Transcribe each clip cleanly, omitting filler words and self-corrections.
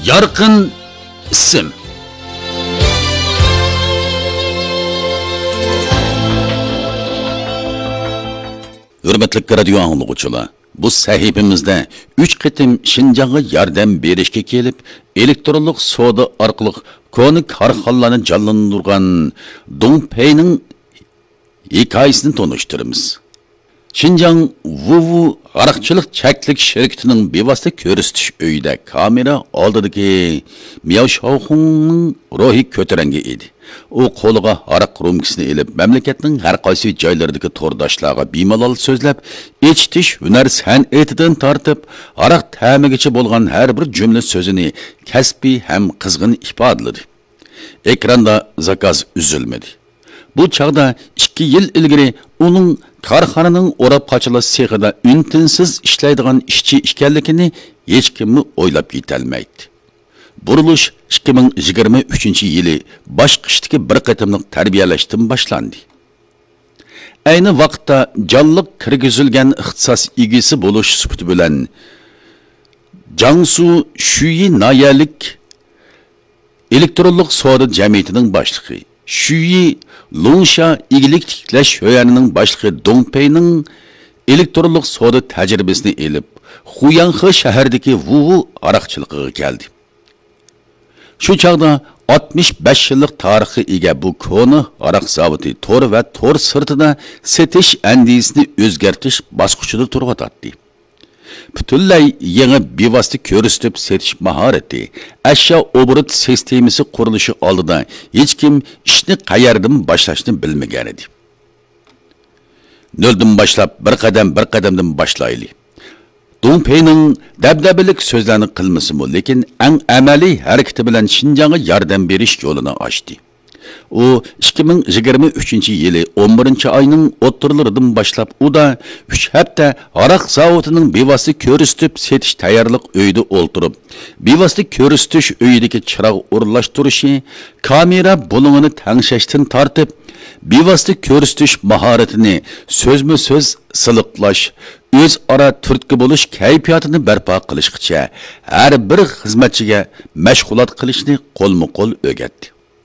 Yorqin ism. Hürmetli radio anlıqçılar, bu sahifimizde 3 qitim Şinjan'a yardım berishga kelib, elektronlik savdo orqali koni korxonalarni jonlantirgan Dongpei'ning hikoyasini tanishtiramiz. Şinjan Wuwu araqchilik cheklik shirkatining bevosita ko'rsatish uyida kamera oldidagi Miao Shaoxungning ruhi ko'tarangi edi. U qo'liga araq rumkasini elib, mamlakatning har qaysi joylaridagi to'rdoshlarga bemalol so'zlab, eshitish hunar san'atidan tortib, araq ta'migacha bo'lgan har bir jumla so'zini kasbiy ham qizg'in ifodaladi. Ekranda zakaz uzilmadi. Bu chaqda 2 yil ilgari uning korxonaning o'rab qochilish sexida untinsiz ishlaydigan ishchi ekanligini hech kim o'ylab yetolmaydi. Burilish 2023-yili bosh qishdagi bir qatimliq tarbiyalashdan boshlandi. Ayni vaqtda jonliq kirgizilgan ixtisos egasi bo'lish sifati bilan Jiangsu Shuyi Nayalik elektronlik savdo jamiyatining boshlig'i, Shuyi Longsha igilik tiklash yo'yanining boshlig'i Dongpei'ning elektronlik savdo tajribasini elib, Huyanhe shahridagi Wuwu aroqchiligiga keldi. Shu chaqda 65 yillik tarixi ega bu koni aroq zavodi tor va tor sirtida setish andisini o'zgartirish bosqichida turibdi. Butunlay yangi bevosita ko'rsatib setish mahorati, ashyo obrat sistemasi qurilishi oldida hech kim ishni qayerdan boshlashni bilmagan edi. Noldan boshlab bir qadamdan boshlaylik. Dongpei'ning dabdabalik so'zlarni qilmasimi, lekin eng amaliy harakati bilan Şinjan'a yordam berish yo'lini ochdi. U 2023-yili 11-oyning o'ttirlaridan boshlab u da 3 hafta aroq zavodining bevosita ko'rsatib setish tayyorlik uyida o'ltirib, bevosita ko'rsatish uyidagi chiroq o'rlashtirishi, kamera bulung'ini tangshashdan tortib, bevosita ko'rsatish mahoratini so'zma-so'z siliqlash, o'zaro turtki bo'lish kayfiyatini barpo qilishgacha har bir xizmatchiga mashg'ulot qilishni qo'lma-qo'l o'rgatdi.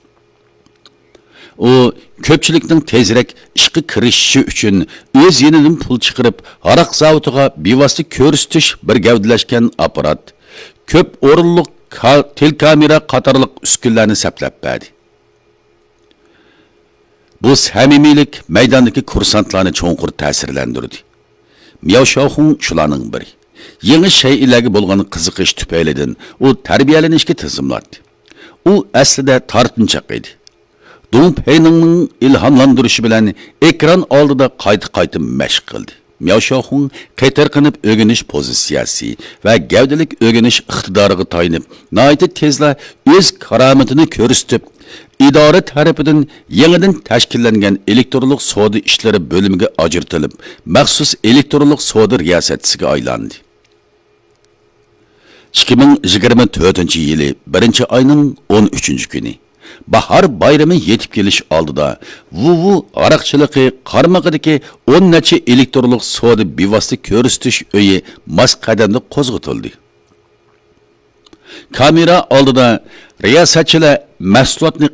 U ko'pchilikning tezroq ishga kirishishi uchun o'z yenidan pul chiqarib, aroq zavodiga bevosita ko'rsatish bir gavdalashgan apparat, ko'p o'rinliq telekamera qatorliq uskunlarni saplab berdi. Bu samimiylik maydondagi kursantlarni cho'nqur ta'sirlantirdi. Miao Shaoxung shularning biri. Yangi shaylarga bo'lgan qiziqish tufaylidan u tarbiyalanishga tizimladi. U aslida tortinchoq edi. Dongpei'ning ilhomlantirishi bilan ekran oldida qayta mashq qildi. Miao Shaoxung qaytarqinib o'rganish pozitsiyasi va gavdalik o'rganish iqtidoriga tayanib, nihoyat tezla o'z karomatini ko'rsatib, idora tarafidan yangidan tashkillangan elektronlik savdo ishlari bo'limiga ajratilib, maxsus elektronlik savdo riyosatchisiga aylandi. 2024-yili 1-oyning 13-kuni bahar bayrami yetib kelish oldida Wuwu aroqchiligi qarmog'idagi 10 necha elektronlik savdo bevosita ko'rsatish uyi mas qadamda qo'zg'atildi. Kamera oldida riyosatchilar mahsulotni